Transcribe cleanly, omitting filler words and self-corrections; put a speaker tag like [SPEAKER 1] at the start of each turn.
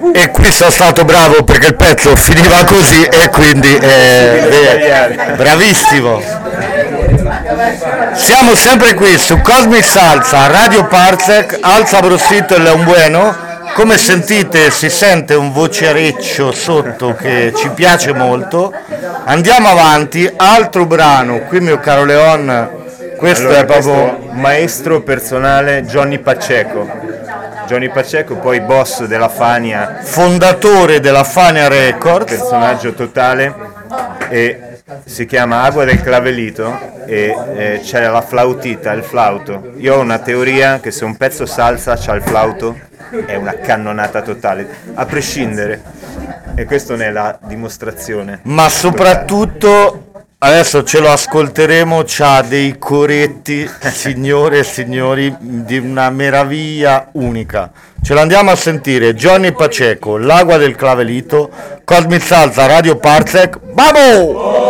[SPEAKER 1] E qui sono stato bravo perché il pezzo finiva così e quindi bravissimo. Siamo sempre qui su Cosmic Salsa, Radio Parsec, al Sabrosito e Leon Bueno. Come sentite si sente un vocereccio sotto che ci piace molto. Andiamo avanti, altro brano, qui mio caro Leon, questo
[SPEAKER 2] allora,
[SPEAKER 1] è proprio
[SPEAKER 2] questo maestro personale Johnny Pacheco. Johnny Pacheco, poi boss della Fania,
[SPEAKER 1] fondatore della Fania Records,
[SPEAKER 2] personaggio totale, e si chiama Agua del Clavelito e c'è la flautita, il flauto. Io ho una teoria che se un pezzo salsa c'ha il flauto è una cannonata totale, a prescindere, e questa ne è la dimostrazione.
[SPEAKER 1] ma soprattutto adesso ce lo ascolteremo, c'ha dei coretti, signore e signori, di una meraviglia unica. Ce l'andiamo a sentire, Johnny Pacheco, L'Agua del Clavelito, Cosmic Salsa, Radio Parsec, vamos!